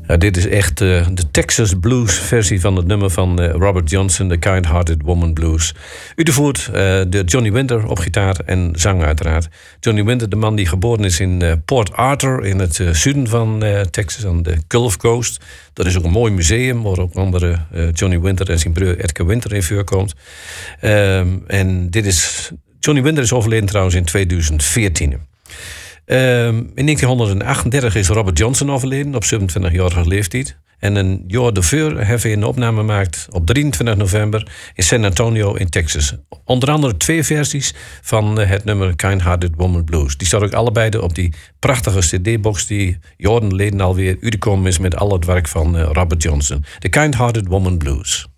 Ja, dit is echt de Texas Blues versie van het nummer van Robert Johnson, The Kind-Hearted Woman Blues. Uitgevoerd door Johnny Winter op gitaar en zang uiteraard. Johnny Winter, de man die geboren is in Port Arthur in het zuiden van Texas, aan de Gulf Coast. Dat is ook een mooi museum waar ook andere Johnny Winter en zijn broer Edgar Winter in voorkomt. En Johnny Winter is overleden trouwens in 2014. In 1938 is Robert Johnson overleden op 27-jarige leeftijd. En een jaar daarvoor heeft hij een opname gemaakt op 23 november in San Antonio in Texas. Onder andere 2 versies van het nummer Kind-Hearted Woman Blues. Die staan ook allebei op die prachtige cd-box die jaren geleden alweer uitgekomen is met al het werk van Robert Johnson. The Kind-Hearted Woman Blues.